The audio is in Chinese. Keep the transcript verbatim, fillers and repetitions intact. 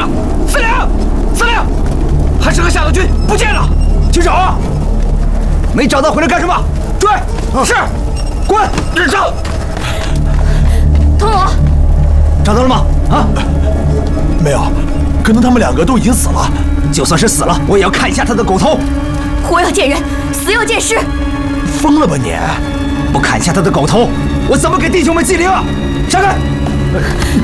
了！司令，司令，韩师和夏德军不见了，去找啊！没找到回来干什么？追！是，滚！日上！ 童罗， 找到了吗？啊， 没有，可能他们两个都已经死了。 就算是死了，我也要看一下他的狗头。 活要见人，死要见尸。 疯了吧你！ 不看一下他的狗头，我怎么给弟兄们祭灵啊？闪开！